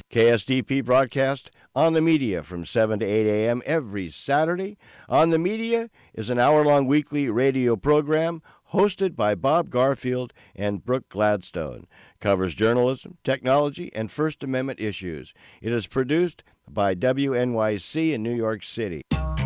KSDP broadcast On the Media from 7 to 8 a.m. every Saturday. On the Media is an hour-long weekly radio program hosted by Bob Garfield and Brooke Gladstone. Covers journalism, technology, and First Amendment issues. It is produced by WNYC in New York City.